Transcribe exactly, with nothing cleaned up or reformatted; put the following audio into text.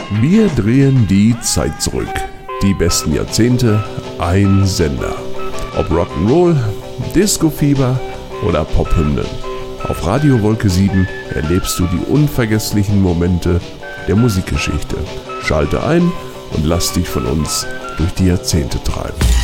Wir drehen die Zeit zurück. Die besten Jahrzehnte, ein Sender. Ob Rock'n'Roll, Disco-Fieber oder Pop-Hymnen. Auf Radio Wolke sieben erlebst du die unvergesslichen Momente der Musikgeschichte. Schalte ein und lass dich von uns durch die Jahrzehnte treiben.